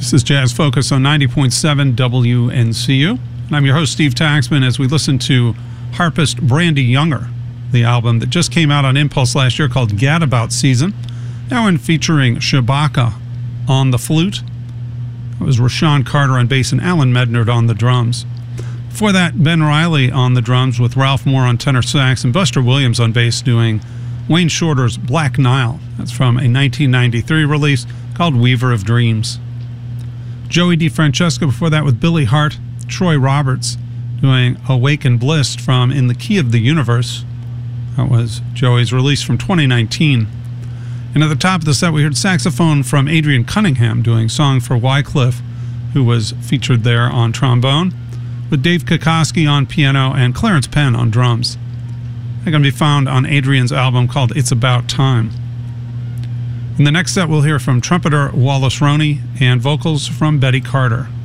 This is Jazz Focus on 90.7 WNCU. And I'm your host, Steve Taxman, as we listen to harpist Brandy Younger, the album that just came out on Impulse last year called Gadabout Season. Now in featuring Shabaka on the flute. It was Rashawn Carter on bass and Alan Mednard on the drums. Before that, Ben Riley on the drums with Ralph Moore on tenor sax and Buster Williams on bass doing Wayne Shorter's Black Nile. That's from a 1993 release called Weaver of Dreams. Joey DeFrancesco before that with Billy Hart, Troy Roberts doing Awaken Bliss from In the Key of the Universe. That was Joey's release from 2019. And at the top of the set we heard saxophone from Adrian Cunningham doing Song for Wycliffe, who was featured there on trombone, with Dave Kokoski on piano and Clarence Penn on drums. They're going to be found on Adrian's album called It's About Time. In the next set, we'll hear from trumpeter Wallace Roney and vocals from Betty Carter.